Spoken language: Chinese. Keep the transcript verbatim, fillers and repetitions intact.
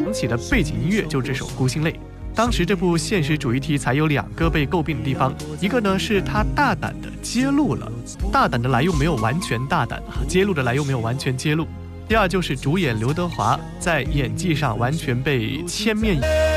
响起的背景音乐就这首《孤星泪》。当时这部现实主义题材有两个被诟病的地方，一个呢是它大胆的揭露了，大胆的来又没有完全大胆，揭露的来又没有完全揭露。第二就是主演刘德华在演技上完全被千面